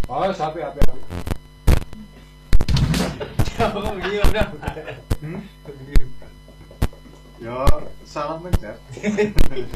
Oh, sapi api. Jawab begini udah. Yo, salam mencet.